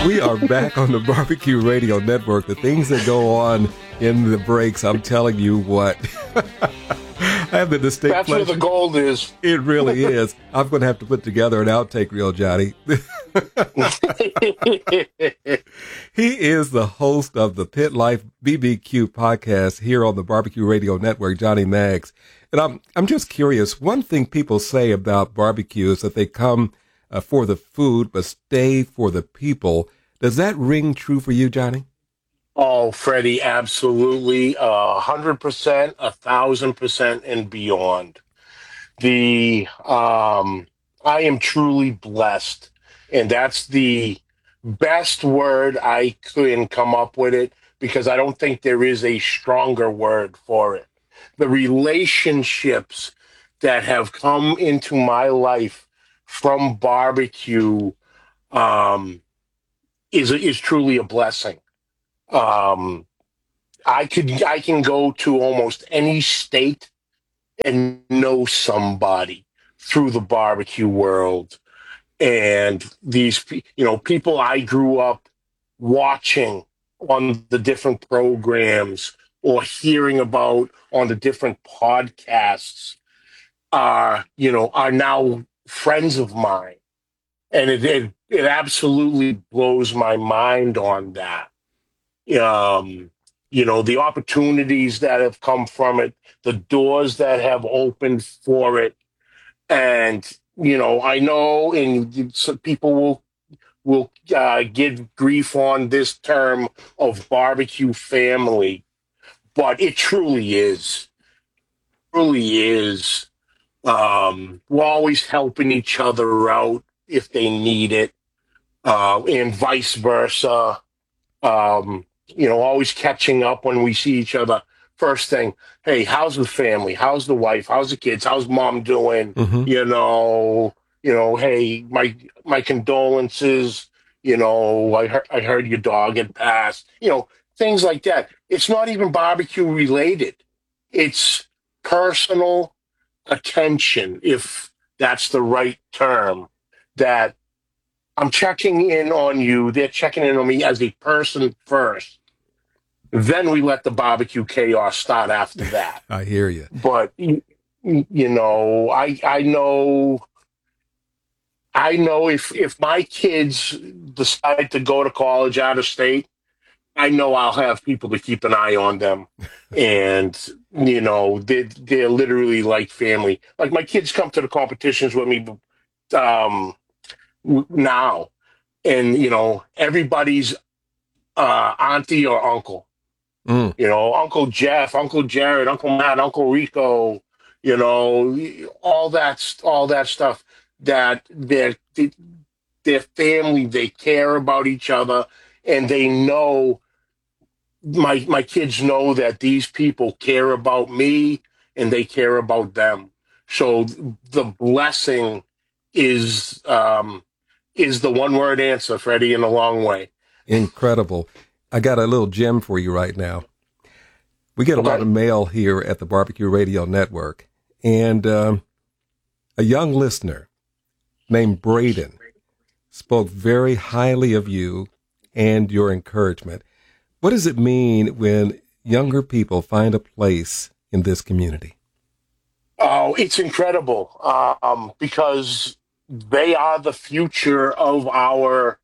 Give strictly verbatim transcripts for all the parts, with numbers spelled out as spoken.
We are back on the Barbecue Radio Network. The things that go on in the breaks, I'm telling you what. I have the distinct That's pleasure. where the gold is. It really is. I'm going to have to put together an outtake reel, Johnny. He is the host of the Pit Life B B Q podcast here on the Barbecue Radio Network, Johnny Maggs. And I'm I'm just curious. One thing people say about barbecue is that they come uh, for the food, but stay for the people. Does that ring true for you, Johnny? Oh, Freddie, absolutely. A hundred percent, a thousand percent and beyond. The, um, I am truly blessed. And that's the best word I can come up with it, because I don't think there is a stronger word for it. The relationships that have come into my life from barbecue, um, is, is truly a blessing. Um, I could, I can go to almost any state and know somebody through the barbecue world. And these, pe- you know, people I grew up watching on the different programs or hearing about on the different podcasts are, you know, are now friends of mine. And it, it, it absolutely blows my mind on that. Um, you know, the opportunities that have come from it, the doors that have opened for it. And, you know, I know, and some people will, will uh, give grief on this term of barbecue family, but it truly is, truly is. Um, we're always helping each other out if they need it, uh, and vice versa. Um, you know, always catching up when we see each other. First thing, hey, how's the family? How's the wife? How's the kids? How's mom doing? Mm-hmm. You know, you know, hey, my my condolences. You know, I heard I heard your dog had passed. You know, things like that. It's not even barbecue related. It's personal attention, if that's the right term. That I'm checking in on you. They're checking in on me as a person first. Then we let the barbecue chaos start after that. I hear you. But, you know, I I know, I know if, if my kids decide to go to college out of state, I know I'll have people to keep an eye on them. And, you know, they're, they're literally like family. Like my kids come to the competitions with me um, now. And, you know, everybody's uh, auntie or uncle. Mm. You know, Uncle Jeff, Uncle Jared, Uncle Matt, Uncle Rico, you know, all that, all that stuff, that they're, they're family, they care about each other, and they know, my, my kids know that these people care about me and they care about them. So the blessing is, um, is the one word answer, Freddie, in a long way. Incredible. I got a little gem for you right now. We get a Okay. lot of mail here at the Barbecue Radio Network, and um, a young listener named Braden spoke very highly of you and your encouragement. What does it mean when younger people find a place in this community? Oh, it's incredible, um, because they are the future of our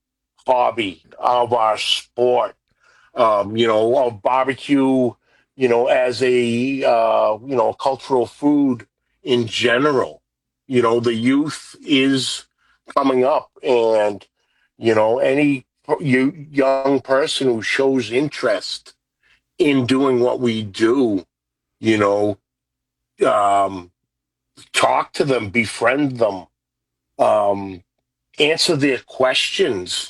hobby, of our sport, um, you know, of barbecue, you know, as a, uh, you know, cultural food in general. You know, the youth is coming up, and, you know, any you, young person who shows interest in doing what we do, you know, um, talk to them, befriend them, um, answer their questions,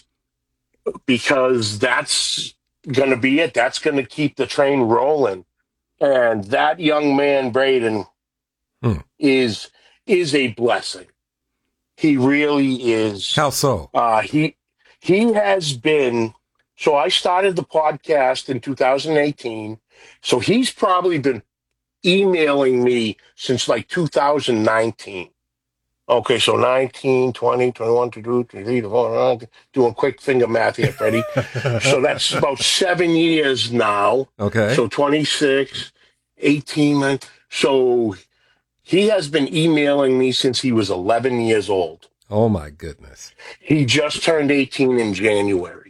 because that's going to be it. That's going to keep the train rolling. And that young man, Braden, Hmm. is is a blessing. He really is. How so? Uh, he he has been. So I started the podcast in two thousand eighteen. So he's probably been emailing me since like two thousand nineteen. Okay, so nineteen, twenty, twenty-one, twenty-two, twenty-three, twenty-four, doing quick finger math here, Freddie. So that's about seven years now. Okay. So twenty-six, eighteen, nine. So he has been emailing me since he was eleven years old. Oh, my goodness. He just turned eighteen in January.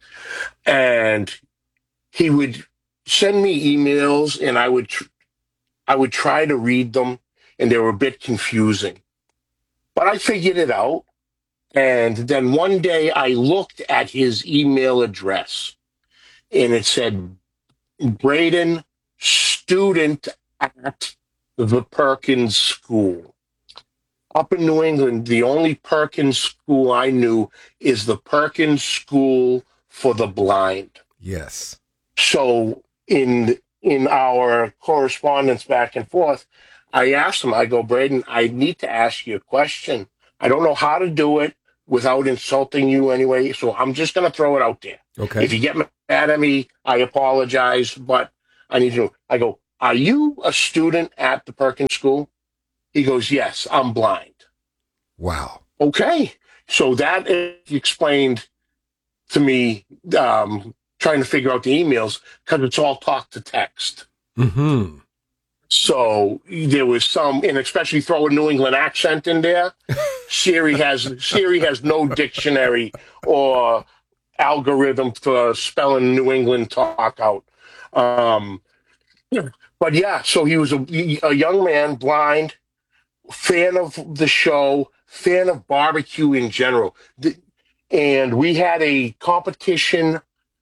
And he would send me emails, and I would tr- I would try to read them, and they were a bit confusing. But I figured it out. And then one day I looked at his email address, and it said, Braden, student at the Perkins School. Up in New England, the only Perkins school I knew is the Perkins School for the Blind. Yes. So in in our correspondence back and forth, I asked him, I go, Braden, I need to ask you a question. I don't know how to do it without insulting you anyway, so I'm just going to throw it out there. Okay. If you get mad at me, I apologize, but I need to know. I go, are you a student at the Perkins School? He goes, yes, I'm blind. Wow. Okay. So that explained to me um, trying to figure out the emails because it's all talk to text. Mm-hmm. So there was some, and especially throw a New England accent in there. Siri has Siri has no dictionary or algorithm for spelling New England talk out. Um, but yeah, so he was a, a young man, blind, fan of the show, fan of barbecue in general. The, and we had a competition.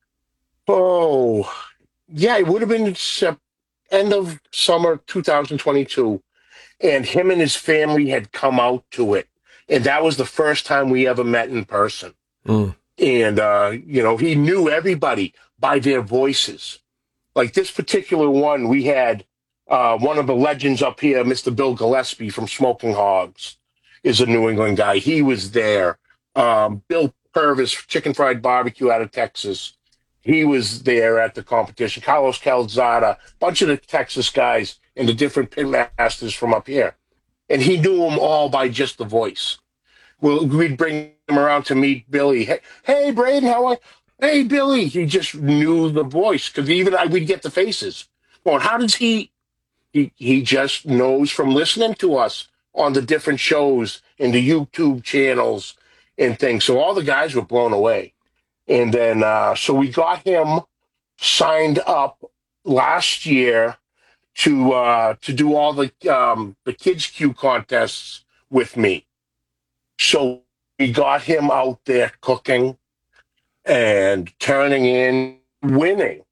Oh, yeah, it would have been sep- end of summer two thousand twenty-two. And him and his family had come out to it. And that was the first time we ever met in person. Mm. And, uh, you know, he knew everybody by their voices. Like this particular one, we had uh, one of the legends up here, Mister Bill Gillespie from Smoking Hogs, is a New England guy. He was there. Um, Bill Purvis, Chicken Fried Barbecue out of Texas. He was there at the competition. Carlos Calzada, a bunch of the Texas guys and the different pit masters from up here. And he knew them all by just the voice. Well, we'd bring him around to meet Billy. Hey, hey Braden, how are you? Hey, Billy. He just knew the voice because even I, we'd get the faces. Going, how does he, he? He just knows from listening to us on the different shows and the YouTube channels and things. So all the guys were blown away. And then, uh, so we got him signed up last year to uh, to do all the um, the Kids Q contests with me. So we got him out there cooking and turning in, winning.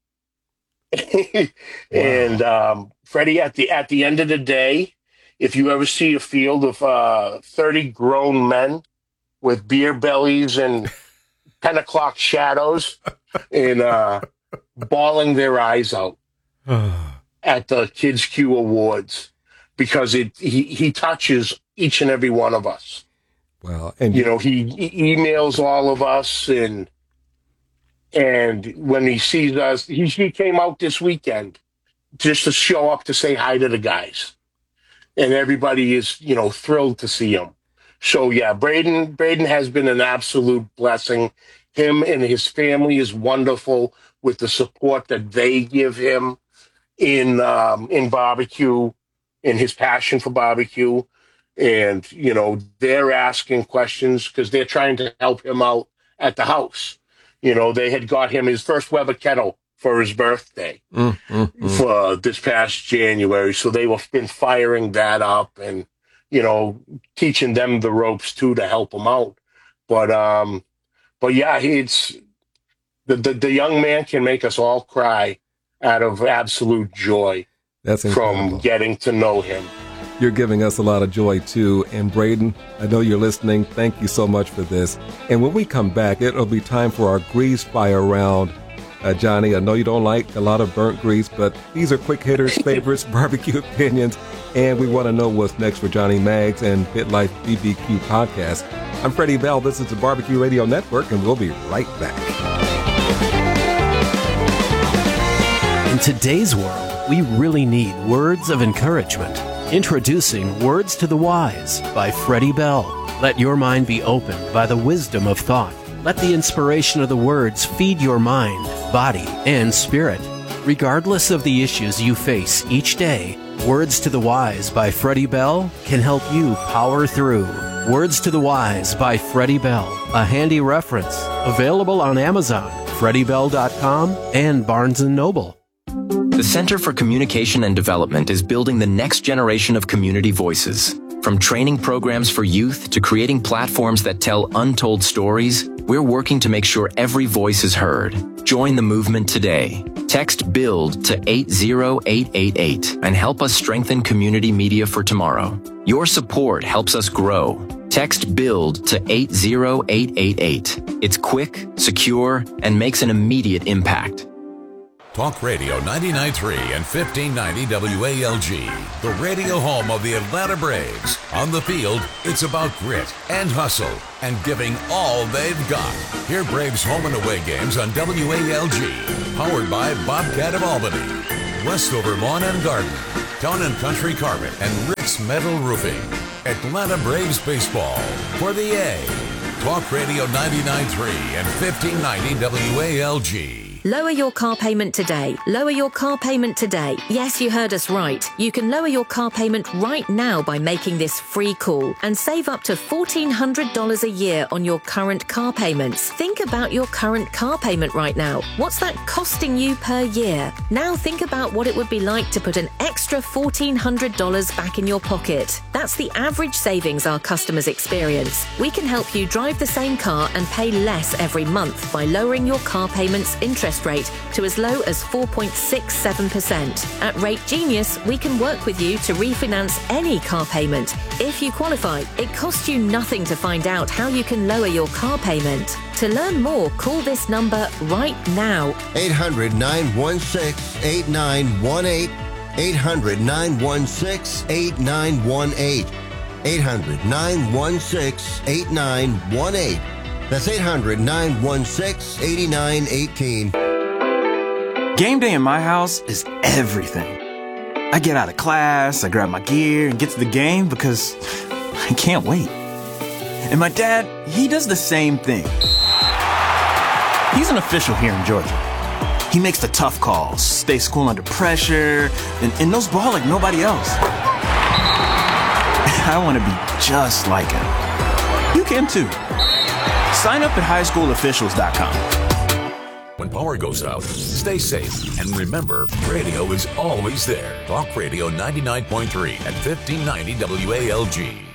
And um, Freddie, at the at the end of the day, if you ever see a field of uh, thirty grown men with beer bellies and ten o'clock shadows and uh, bawling their eyes out at the Kids Q Awards, because it he, he touches each and every one of us. Wow. And you know, he, he emails all of us, and and when he sees us, he, he came out this weekend just to show up to say hi to the guys. And everybody is, you know, thrilled to see him. So yeah, Braden Braden has been an absolute blessing. Him and his family is wonderful with the support that they give him in um, in barbecue, in his passion for barbecue. And, you know, they're asking questions because they're trying to help him out at the house. You know, they had got him his first Weber kettle for his birthday mm, mm, mm. for this past January. So they were been firing that up and, you know, teaching them the ropes too to help him out. But, um, but yeah, it's the, the, the young man can make us all cry out of absolute joy. That's incredible. From getting to know him. You're giving us a lot of joy, too. And Braden, I know you're listening. Thank you so much for this. And when we come back, it'll be time for our grease fire round. Uh, Johnny, I know you don't like a lot of burnt grease, but these are quick hitters, favorites, barbecue opinions, and we want to know what's next for Johnny Maggs and Pit Life B B Q podcast. I'm Freddie Bell. This is the Barbecue Radio Network, and we'll be right back. In today's world, we really need words of encouragement. Introducing Words to the Wise by Freddie Bell. Let your mind be opened by the wisdom of thought. Let the inspiration of the words feed your mind, body, and spirit. Regardless of the issues you face each day, Words to the Wise by Freddie Bell can help you power through. Words to the Wise by Freddie Bell, a handy reference. Available on Amazon, freddie bell dot com, and Barnes and Noble. The Center for Communication and Development is building the next generation of community voices. From training programs for youth to creating platforms that tell untold stories, we're working to make sure every voice is heard. Join the movement today. Text BUILD to eight zero eight eight eight and help us strengthen community media for tomorrow. Your support helps us grow. Text BUILD to eight zero eight eight eight. It's quick, secure, and makes an immediate impact. Talk Radio ninety-nine point three and fifteen ninety W A L G, the radio home of the Atlanta Braves. On the field, it's about grit and hustle and giving all they've got. Hear Braves home and away games on W A L G, powered by Bobcat of Albany, Westover Lawn and Garden, Town and Country Carpet, and Rick's Metal Roofing. Atlanta Braves baseball for the A. Talk Radio ninety-nine point three and fifteen ninety W A L G. Lower your car payment today. Lower your car payment today. Yes, you heard us right. You can lower your car payment right now by making this free call and save up to fourteen hundred dollars a year on your current car payments. Think about your current car payment right now. What's that costing you per year? Now think about what it would be like to put an extra fourteen hundred dollars back in your pocket. That's the average savings our customers experience. We can help you drive the same car and pay less every month by lowering your car payment's interest rate to as low as four point six seven percent. At Rate Genius, we can work with you to refinance any car payment. If you qualify, it costs you nothing to find out how you can lower your car payment. To learn more, call this number right now. eight hundred nine one six eight nine one eight. eight hundred nine one six eight nine one eight. eight hundred nine one six eight nine one eight. That's eight hundred nine one six eight nine one eight. Game day in my house is everything. I get out of class, I grab my gear, and get to the game because I can't wait. And my dad, he does the same thing. He's an official here in Georgia. He makes the tough calls, stays cool under pressure, and, and knows ball like nobody else. I want to be just like him. You can too. Sign up at high school officials dot com. When power goes out, stay safe. And remember, radio is always there. Talk Radio ninety-nine point three at fifteen ninety W A L G.